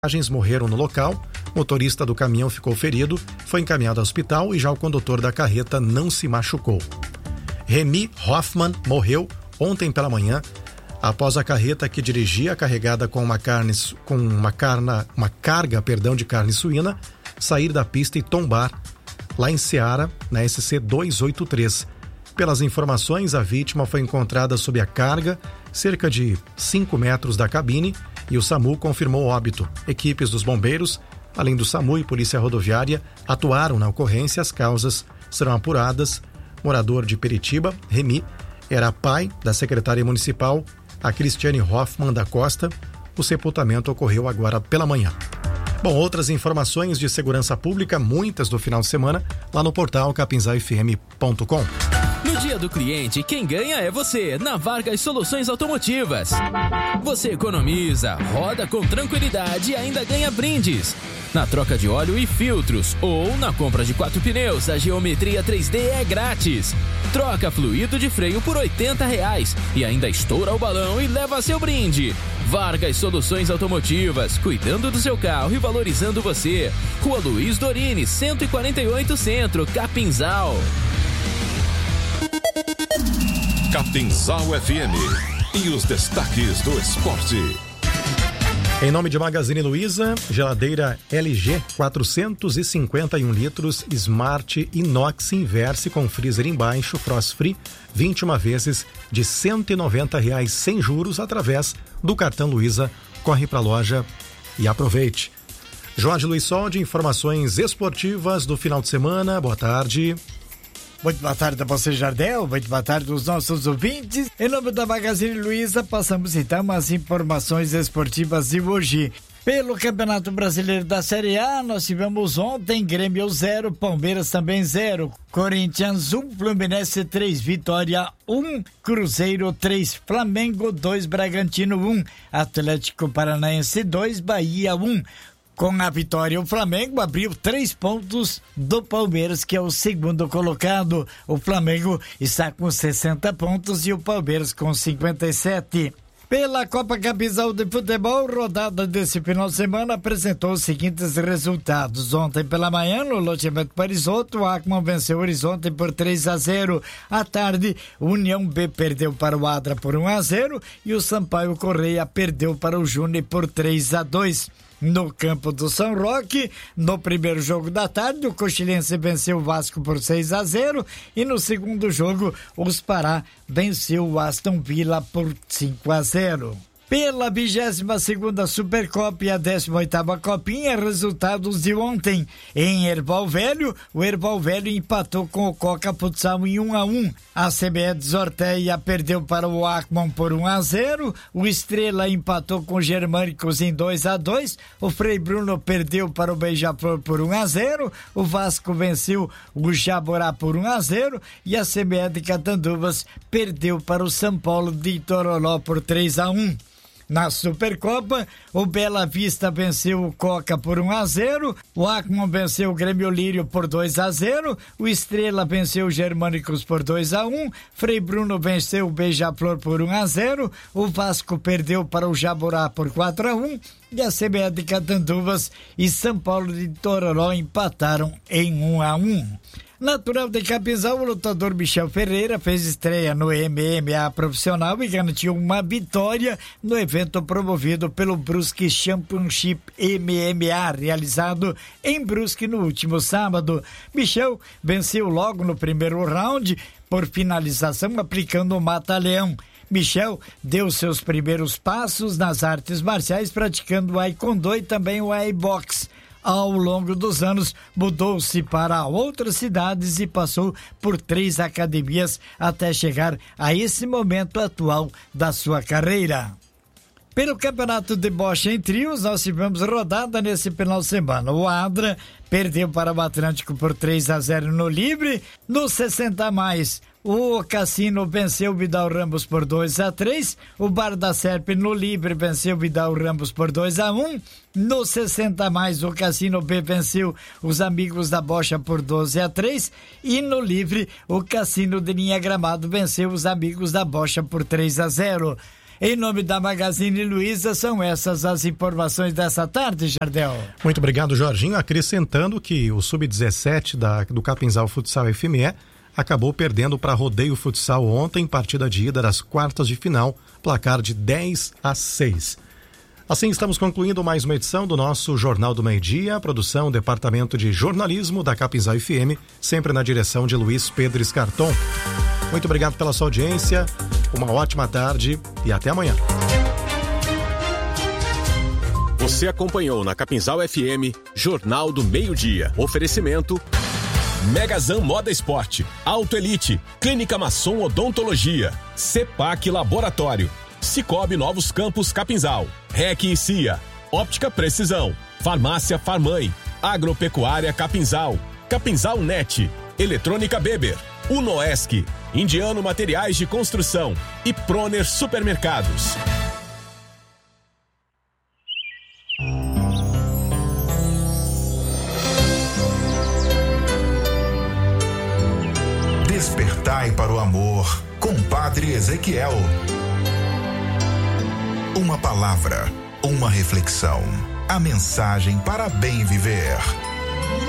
morreram no local. O motorista do caminhão ficou ferido, foi encaminhado ao hospital e já o condutor da carreta não se machucou. Remy Hoffman morreu ontem pela manhã após a carreta que dirigia carregada com uma carga de carne suína sair da pista e tombar lá em Ceará, na SC 283. Pelas informações, a vítima foi encontrada sob a carga, cerca de 5 metros da cabine, e o SAMU confirmou o óbito. Equipes dos bombeiros, além do SAMU e Polícia Rodoviária, atuaram na ocorrência. As causas serão apuradas. Morador de Peritiba, Remy, era pai da secretária municipal, a Cristiane Hoffman da Costa. O sepultamento ocorreu agora pela manhã. Bom, outras informações de segurança pública, muitas do final de semana, lá no portal capinzafm.com. No Dia do Cliente, quem ganha é você, na Vargas Soluções Automotivas. Você economiza, roda com tranquilidade e ainda ganha brindes. Na troca de óleo e filtros ou na compra de 4 pneus, a geometria 3D é grátis. Troca fluido de freio por R$80 e ainda estoura o balão e leva seu brinde. Vargas Soluções Automotivas, cuidando do seu carro e valorizando você. Rua Luiz Dorini, 148 Centro, Capinzal. Capinzal FM e os destaques do esporte. Em nome de Magazine Luiza, geladeira LG 451 litros, Smart Inox Inverse com freezer embaixo, Frost Free, 21 vezes de R$190 sem juros através do cartão Luiza. Corre para a loja e aproveite. Jorge Luiz Sol, de informações esportivas do final de semana. Boa tarde. Muito boa tarde a você, Jardel. Muito boa tarde aos nossos ouvintes. Em nome da Magazine Luiza, passamos então as informações esportivas de hoje. Pelo Campeonato Brasileiro da Série A, nós tivemos ontem Grêmio 0, Palmeiras também 0, Corinthians 1, Fluminense 3, Vitória 1, Cruzeiro 3, Flamengo 2, Bragantino 1, Atlético Paranaense 2, Bahia 1. Com a vitória, o Flamengo abriu 3 pontos do Palmeiras, que é o segundo colocado. O Flamengo está com 60 pontos e o Palmeiras com 57. Pela Copa Capinzal de Futebol, rodada desse final de semana apresentou os seguintes resultados. Ontem pela manhã, no loteamento Parisotto, o Acman venceu o Horizonte por 3-0. À tarde, o União B perdeu para o Adra por 1-0 e o Sampaio Correia perdeu para o Júnior por 3-2. No campo do São Roque, no primeiro jogo da tarde, o Coxilense venceu o Vasco por 6-0 e no segundo jogo, o Pará venceu o Aston Villa por 5-0. Pela 22ª Supercopa e a 18ª Copinha, resultados de ontem. Em Erval Velho, o Erval Velho empatou com o Coca Futsal em 1-1. A CBE de Zorteia perdeu para o Acman por 1-0. O Estrela empatou com o Germânicos em 2-2. O Frei Bruno perdeu para o Beija-Flor por 1-0. O Vasco venceu o Jaborá por 1-0. E a CBE de Catanduvas perdeu para o São Paulo de Itororó por 3-1. Na Supercopa, o Bela Vista venceu o Coca por 1-0, o Acman venceu o Grêmio Lírio por 2-0, o Estrela venceu o Germânicos por 2-1, Frei Bruno venceu o Beija-Flor por 1-0, o Vasco perdeu para o Jaborá por 4-1 e a CBE de Catanduvas e São Paulo de Tororó empataram em 1-1. Natural de Capinzal, o lutador Michel Ferreira fez estreia no MMA profissional e garantiu uma vitória no evento promovido pelo Brusque Championship MMA, realizado em Brusque no último sábado. Michel venceu logo no primeiro round por finalização aplicando o mata-leão. Michel deu seus primeiros passos nas artes marciais praticando o Aikido e também o Aibox. Ao longo dos anos, mudou-se para outras cidades e passou por 3 academias até chegar a esse momento atual da sua carreira. Pelo Campeonato de Bocha em Trios, nós tivemos rodada nesse final de semana. O Adra perdeu para o Atlântico por 3-0 no livre. No 60+, o Cassino venceu o Vidal Ramos por 2-3. O Bar da Serpe no livre venceu o Vidal Ramos por 2-1. No 60+, o Cassino B venceu os Amigos da Bocha por 12-3. E no livre, o Cassino de Linha Gramado venceu os Amigos da Bocha por 3-0. Em nome da Magazine Luiza, são essas as informações dessa tarde, Jardel. Muito obrigado, Jorginho. Acrescentando que o Sub-17 do Capinzal Futsal FME acabou perdendo para Rodeio Futsal ontem, partida de ida das quartas de final, placar de 10-6. Assim, estamos concluindo mais uma edição do nosso Jornal do Meio-Dia, produção Departamento de Jornalismo da Capinzal FM, sempre na direção de Luiz Pedro Escarton. Muito obrigado pela sua audiência, uma ótima tarde e até amanhã. Você acompanhou na Capinzal FM Jornal do Meio-Dia. Oferecimento Megazan Moda Esporte, Auto Elite, Clínica Masson Odontologia, Cepac Laboratório, Cicobi Novos Campos Capinzal, REC e CIA, Óptica Precisão, Farmácia Farmãe, Agropecuária Capinzal, Capinzal Net, Eletrônica Beber, Unoesc, Indiano Materiais de Construção e Proner Supermercados. Despertai para o amor, Compadre Ezequiel. Uma palavra, uma reflexão, a mensagem para bem viver.